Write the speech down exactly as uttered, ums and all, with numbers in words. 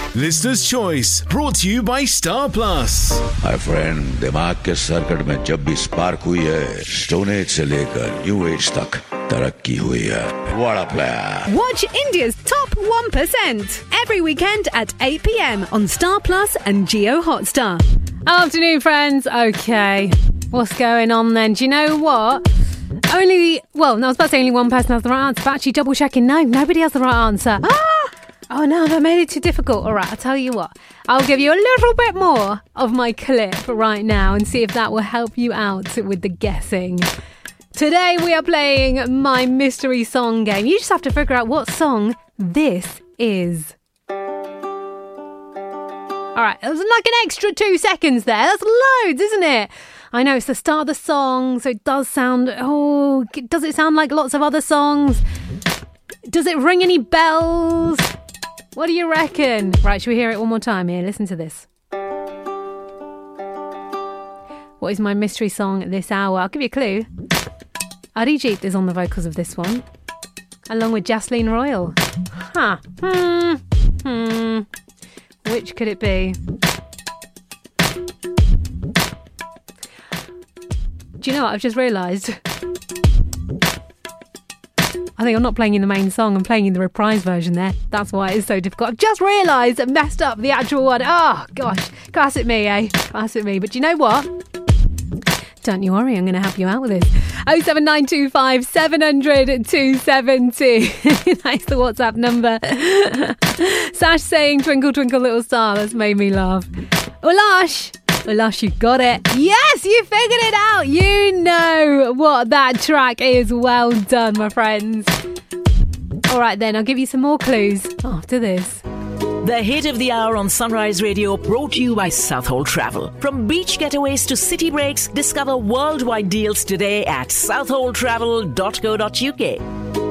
Listener's Choice, brought to you by Star Plus. My friend, दिमाग के circuit में जब भी स्पार्क हुई है, स्टोन एज से लेकर न्यू एज तक तरक्की हुई है. What a player. Watch India's top one percent every weekend at eight p.m. on Star Plus and Jio Hotstar. Afternoon, friends. Okay, what's going on then? Do you know what? Only, well, no, I was about to say only one person has the right answer, but actually double checking, no, nobody has the right answer. Ah! Oh no, that made it too difficult. All right, I'll tell you what. I'll give you a little bit more of my clip right now and see if that will help you out with the guessing. Today we are playing my mystery song game. You just have to figure out what song this is. All right, it was like an extra two seconds there. That's loads, isn't it? I know, it's the start of the song, so it does sound... Oh, does it sound like lots of other songs? Does it ring any bells? What do you reckon? Right, should we hear it one more time here? Listen to this. What is my mystery song this hour? I'll give you a clue. Arijit is on the vocals of this one, along with Jasleen Royal. Huh. Hmm. Hmm. Which could it be? Do you know what I've just realised? I think I'm not playing in the main song, I'm playing in the reprise version there. That's why it's so difficult. I've just realised I messed up the actual one. Oh, gosh. Classic me, eh? Classic me. But do you know what? Don't you worry, I'm going to help you out with this. oh seven nine two five seven hundred two seven two. That's the WhatsApp number. Sash saying, twinkle, twinkle, little star. That's made me laugh. Ulash. Ulash, you got it. Yes, you figured it out. You know what that track is. Well done, my friends. All right, then, I'll give you some more clues after this. The hit of the hour on Sunrise Radio, brought to you by Southhold Travel. From beach getaways to city breaks, discover worldwide deals today at southhold travel dot co dot uk.